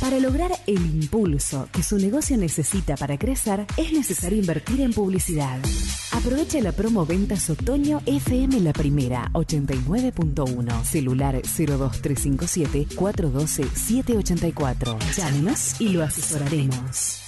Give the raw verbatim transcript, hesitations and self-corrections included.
Para lograr el impulso que su negocio necesita para crecer, es necesario invertir en publicidad. Aprovecha la promo Ventas Otoño F M La Primera, ochenta y nueve punto uno. Celular cero dos tres cinco siete, cuatro uno dos, siete ocho cuatro. Llámenos y lo asesoraremos.